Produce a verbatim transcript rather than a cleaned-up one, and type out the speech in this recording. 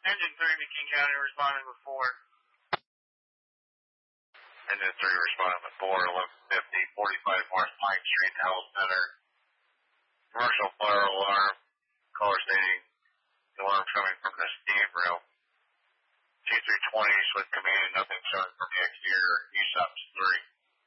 Engine three, McKean County, responding with four. Engine three, responding with four, eleven fifty, forty-five North Pine Street, Howell Center. Commercial fire alarm. Caller stating the alarm coming from the steam rail. T three twenty, with command, nothing showing from the exterior. E S O P S three.